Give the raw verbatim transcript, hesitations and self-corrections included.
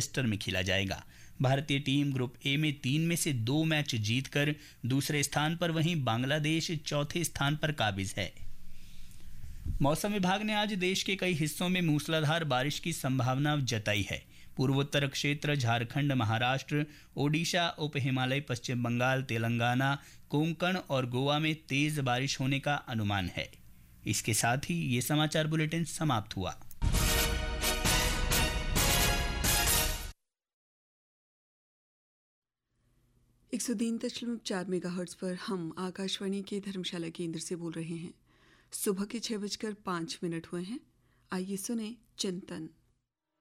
Manchester में खेला जाएगा। भारतीय टीम ग्रुप ए में तीन में से दो मैच जीतकर दूसरे स्थान पर, वहीं बांग्लादेश चौथे स्थान पर काबिज है। मौसम विभाग ने आज देश के कई हिस्सों में मूसलाधार बारिश की संभावना जताई है। पूर्वोत्तर क्षेत्र, झारखंड, महाराष्ट्र, ओडिशा, उप हिमालय, पश्चिम बंगाल, तेलंगाना, कोंकण और गोवा में तेज बारिश होने का अनुमान है। इसके साथ ही ये समाचार बुलेटिन समाप्त हुआ। एक सौ तीन दशमलव चार मेगाहर्ट्ज पर हम आकाशवाणी के धर्मशाला केंद्र से बोल रहे हैं। सुबह के छह बजकर पाँच मिनट हुए हैं। आइए सुने चिंतन।